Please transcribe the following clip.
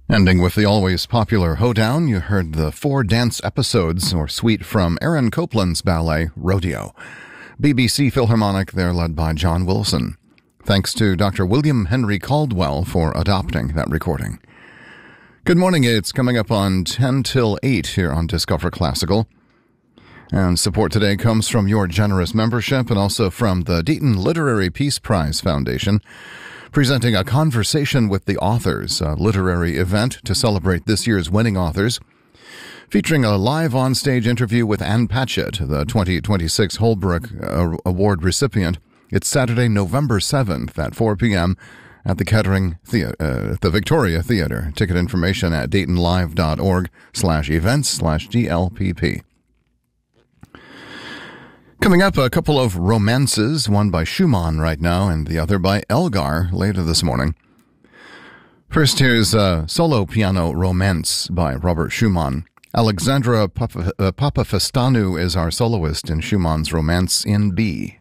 Ending with the always popular Hoedown, you heard the 4 dance episodes or suite from Aaron Copland's ballet, Rodeo. BBC Philharmonic, they're led by John Wilson. Thanks to Dr. William Henry Caldwell for adopting that recording. Good morning, it's coming up on 10 till 8 here on Discover Classical. And support today comes from your generous membership and also from the Deaton Literary Peace Prize Foundation, presenting A Conversation with the Authors, a literary event to celebrate this year's winning authors, featuring a live on-stage interview with Ann Patchett, the 2026 Holbrook Award recipient. It's Saturday, November 7th at 4 p.m. at the Kettering the Victoria Theatre. Ticket information at daytonlive.org/events/GLPP. Coming up, a couple of romances, one by Schumann right now and the other by Elgar later this morning. First, here's a solo piano romance by Robert Schumann. Alexandra Papafestanu is our soloist in Schumann's Romance in B.